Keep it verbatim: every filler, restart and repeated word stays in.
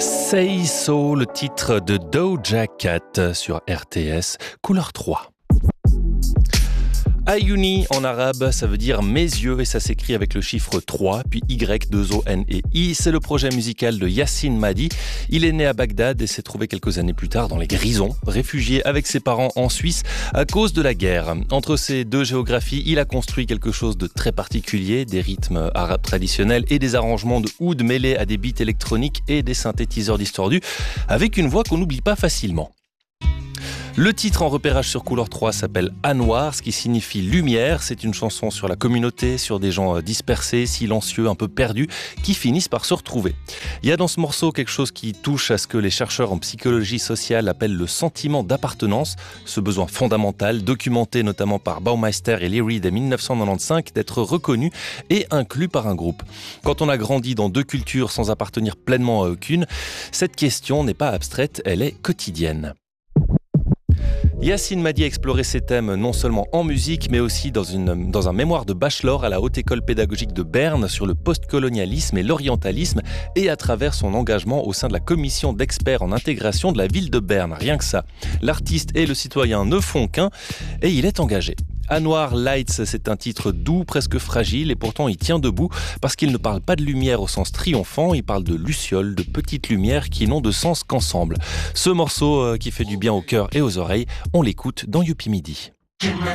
Say So, le titre de Doja Cat sur R T S, couleur trois. Ayuni en arabe, ça veut dire mes yeux et ça s'écrit avec le chiffre trois, puis Y, deux O, N et I. C'est le projet musical de Yassine Madi. Il est né à Bagdad et s'est trouvé quelques années plus tard dans les Grisons, réfugié avec ses parents en Suisse à cause de la guerre. Entre ces deux géographies, il a construit quelque chose de très particulier, des rythmes arabes traditionnels et des arrangements de oud mêlés à des beats électroniques et des synthétiseurs distordus, avec une voix qu'on n'oublie pas facilement. Le titre en repérage sur Couleur trois s'appelle Anwar, ce qui signifie lumière. C'est une chanson sur la communauté, sur des gens dispersés, silencieux, un peu perdus, qui finissent par se retrouver. Il y a dans ce morceau quelque chose qui touche à ce que les chercheurs en psychologie sociale appellent le sentiment d'appartenance, ce besoin fondamental, documenté notamment par Baumeister et Leary dès dix-neuf cent quatre-vingt-quinze, d'être reconnu et inclus par un groupe. Quand on a grandi dans deux cultures sans appartenir pleinement à aucune, cette question n'est pas abstraite, elle est quotidienne. Yassine Madi a exploré ces thèmes non seulement en musique, mais aussi dans, une, dans un mémoire de bachelor à la Haute École pédagogique de Berne sur le postcolonialisme et l'orientalisme et à travers son engagement au sein de la commission d'experts en intégration de la ville de Berne. Rien que ça. L'artiste et le citoyen ne font qu'un et il est engagé. Anwar Lights, c'est un titre doux, presque fragile, et pourtant il tient debout parce qu'il ne parle pas de lumière au sens triomphant, il parle de lucioles, de petites lumières qui n'ont de sens qu'ensemble. Ce morceau euh, qui fait du bien au cœur et aux oreilles, on l'écoute dans Youpi Midi.